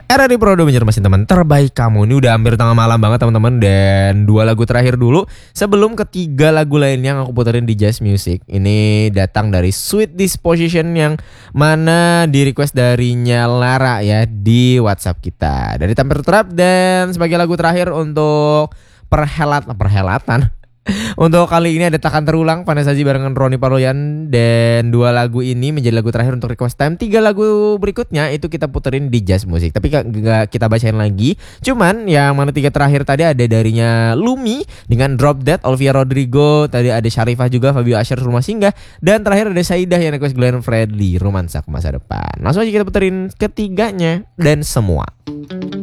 RRI Pro 2 menyermasin teman terbaik kamu. Ini udah hampir tengah malam banget teman-teman. Dan 2 lagu terakhir dulu sebelum ketiga lagu lainnya yang aku puterin di Jazz Music. Ini datang dari Sweet Disposition yang mana di request darinya Lara ya di WhatsApp kita. Dari Tampir Trap dan sebagai lagu terakhir untuk perhelatan untuk kali ini ada Takkan Terulang Vanessa Hudgens barengan Ronnie Paloyan. Dan 2 lagu ini menjadi lagu terakhir untuk request time. 3 lagu berikutnya itu kita puterin di Jazz Music, tapi gak kita bacain lagi. Cuman yang mana 3 terakhir tadi ada darinya Lumi dengan Drop Dead, Olivia Rodrigo. Tadi ada Syarifah juga, Fabio Asher Rumah Singgah. Dan terakhir ada Saidah yang request Glenn Fredly Romansa ke Masa Depan. Langsung aja kita puterin ketiganya dan semua.